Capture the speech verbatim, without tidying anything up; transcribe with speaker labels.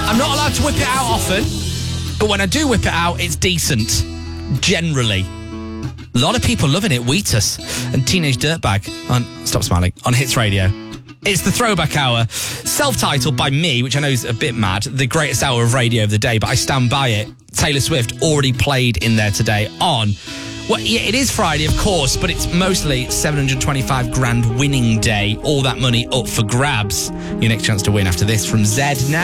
Speaker 1: I'm not allowed to whip it out often, but when I do whip it out, it's decent. Generally. A lot of people loving it. Wheatus and Teenage Dirtbag on Stop Smiling on Hits Radio. It's the Throwback Hour, self-titled by me, which I know is a bit mad, the greatest hour of radio of the day, but I stand by it. Taylor Swift already played in there today on... Well, yeah, it is Friday, of course, but it's mostly seven hundred twenty-five grand winning day. All that money up for grabs. Your next chance to win after this from Zed now.